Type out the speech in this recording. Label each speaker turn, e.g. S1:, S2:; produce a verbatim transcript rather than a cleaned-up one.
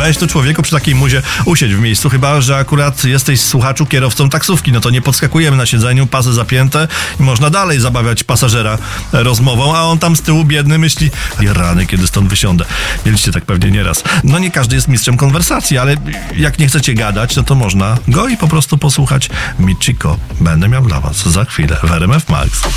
S1: Weź tu człowieku przy takiej muzie usiedź w miejscu, chyba że akurat jesteś słuchaczu kierowcą taksówki, no to nie podskakujemy na siedzeniu, pasy zapięte i można dalej zabawiać pasażera rozmową, a on tam z tyłu biedny myśli, rany, kiedy stąd wysiądę. Mieliście tak pewnie nieraz. No nie każdy jest mistrzem konwersacji, ale jak nie chcecie gadać, no to można go i po prostu posłuchać Michiko. Będę miał dla was za chwilę w R M F Max.